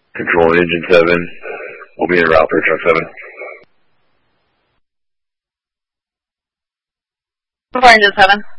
Control Engine 7. We'll be en route for Truck 7. Control Engine 7.